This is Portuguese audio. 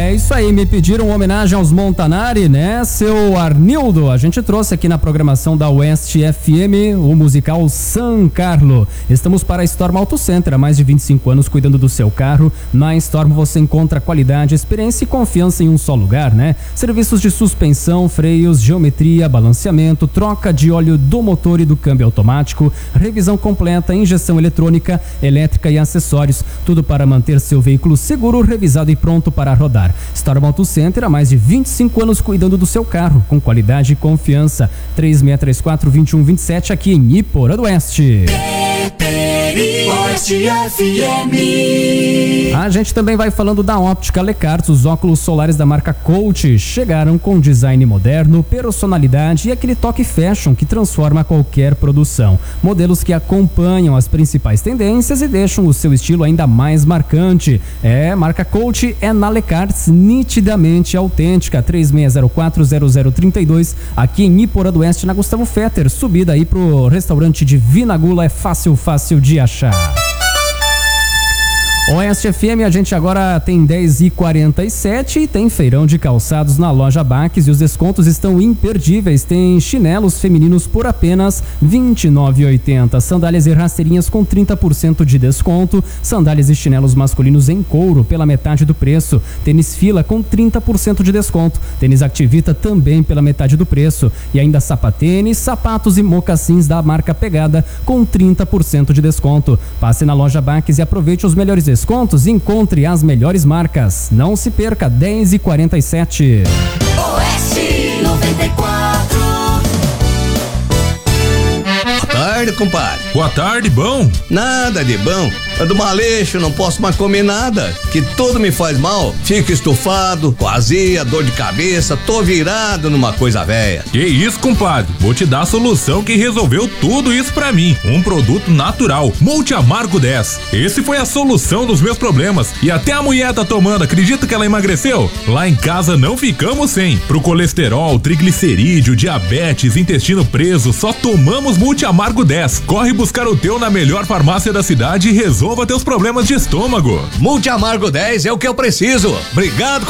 É isso aí, me pediram uma homenagem aos Montanari, né? Seu Arnildo, a gente trouxe aqui na programação da Oeste FM o musical San Carlo. Estamos para a Storm Auto Center, há mais de 25 anos cuidando do seu carro. Na Storm você encontra qualidade, experiência e confiança em um só lugar, né? Serviços de suspensão, freios, geometria, balanceamento, troca de óleo do motor e do câmbio automático, revisão completa, injeção eletrônica, elétrica e acessórios, tudo para manter seu veículo seguro, revisado e pronto para rodar. Storm Auto Center há mais de 25 anos cuidando do seu carro, com qualidade e confiança. 3634-2127 aqui em Iporã do Oeste. Oeste FM. A gente também vai falando da Óptica Lecarts. Os óculos solares da marca Coach chegaram com design moderno, personalidade e aquele toque fashion que transforma qualquer produção. Modelos que acompanham as principais tendências e deixam o seu estilo ainda mais marcante. Marca Coach é na Lecarts, nitidamente autêntica. 36040032 aqui em Iporã do Oeste, na Gustavo Fetter. Subida aí pro restaurante Divina Gula, é fácil de achar. Oeste FM, a gente agora tem 10h47 e tem feirão de calçados na loja Baques e os descontos estão imperdíveis. Tem chinelos femininos por apenas R$ 29,80, sandálias e rasteirinhas com 30% de desconto, sandálias e chinelos masculinos em couro pela metade do preço, tênis Fila com 30% de desconto, tênis Activita também pela metade do preço e ainda sapatênis, sapatos e mocassins da marca Pegada com 30% de desconto. Passe na loja Baques e aproveite os melhores descontos e encontre as melhores marcas. Não se perca, 10h47. Oeste 94. Boa tarde, compadre. Boa tarde, bom? Nada de bom. Ando maleixo, não posso mais comer nada, que tudo me faz mal. Fico estufado, com azia, dor de cabeça, tô virado numa coisa velha. Que isso, compadre? Vou te dar a solução que resolveu tudo isso pra mim. Um produto natural, Multi Amargo 10. Esse foi a solução dos meus problemas. E até a mulher tá tomando, acredita que ela emagreceu? Lá em casa não ficamos sem. Pro colesterol, triglicerídeo, diabetes, intestino preso, só tomamos Multi Amargo 10. Corre buscar o teu na melhor farmácia da cidade e resolva teus problemas de estômago. Multi Amargo 10 é o que eu preciso. Obrigado,